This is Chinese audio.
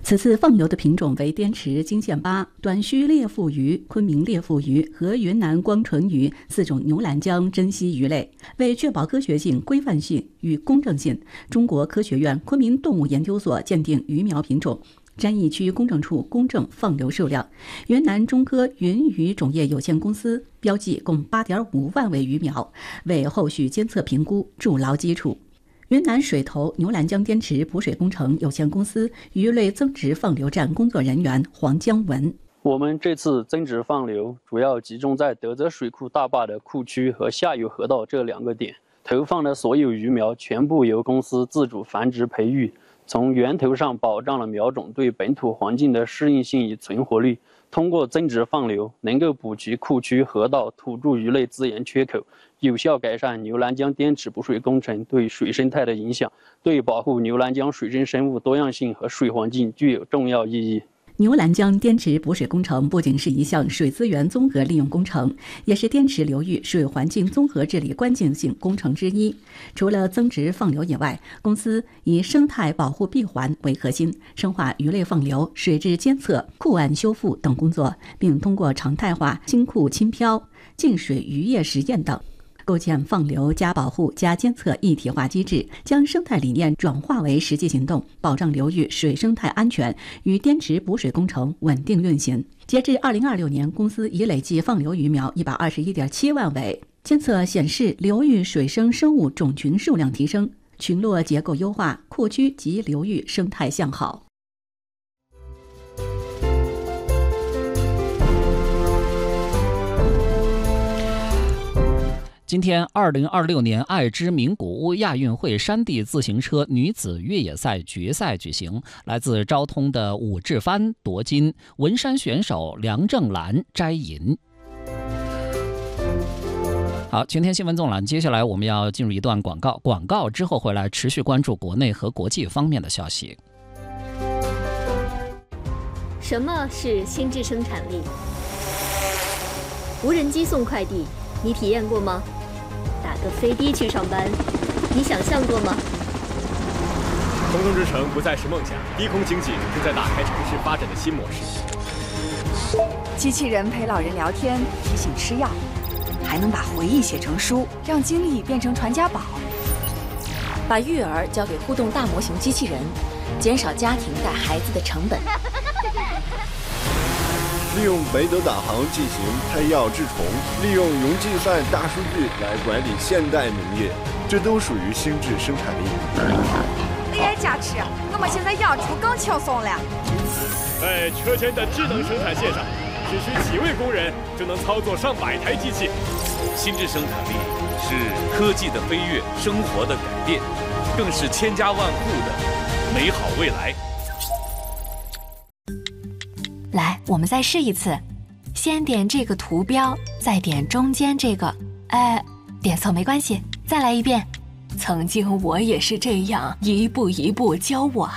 此次放流的品种为滇池金线巴、短须裂腹鱼、昆明裂腹鱼和云南光唇鱼4种牛栏江珍稀鱼类。为确保科学性、规范性与公正性，中国科学院昆明动物研究所鉴定鱼苗品种，沾益区公证处公证放流数量。云南中科云鱼种业有限公司标记共8.5万尾鱼苗，为后续监测评估筑牢基础。云南水头牛栏江滇池补水工程有限公司鱼类增殖放流站工作人员黄江文： 我们这次增殖放流主要集中在德泽水库大坝的库区和下游河道这2个点，投放的所有鱼苗全部由公司自主繁殖培育，从源头上保障了苗种对本土环境的适应性与存活率。通过增殖放流，能够补齐库区河道土著鱼类资源缺口，有效改善牛栏江滇池补水工程对水生态的影响，对保护牛栏江水生生物多样性和水环境具有重要意义。 牛栏江滇池补水工程不仅是一项水资源综合利用工程，也是滇池流域水环境综合治理关键性工程之一。除了增殖放流以外，公司以生态保护闭环为核心，深化鱼类放流、水质监测、库岸修复等工作，并通过常态化清库清漂、净水渔业实验等，构建放流加保护加监测一体化机制，将生态理念转化为实际行动，保障流域水生态安全与滇池补水工程稳定运行。截至2026年，公司已累计放流鱼苗121.7万尾，监测显示流域水生生物种群数量提升，群落结构优化，库区及流域生态向好。 今天，2026年爱知名古屋亚运会山地自行车女子越野赛决赛举行，来自昭通的武志帆夺金，文山选手梁正兰摘银。好，全天新闻纵览，接下来我们要进入一段广告，广告之后回来持续关注国内和国际方面的消息。 什么是心智生产力？无人机送快递，你体验过吗？打个飞的去上班，你想象过吗？ 空中之城不再是梦想，低空经济正在打开城市发展的新模式。 机器人陪老人聊天，提醒吃药，还能把回忆写成书，让经历变成传家宝。 把育儿交给互动大模型机器人，减少家庭带孩子的成本。 利用北斗导航进行胎药治虫，利用云计算大数据来管理现代农业，这都属于心智生产力。 AI 加持，我们现在养猪更轻松了。 在车间的智能生产线上，只需几位工人就能操作上百台机器。 心智生产力是科技的飞跃，生活的改变，更是千家万户的美好未来。 来，我们再试一次，先点这个图标，再点中间这个，点错没关系，再来一遍。曾经我也是这样一步一步教我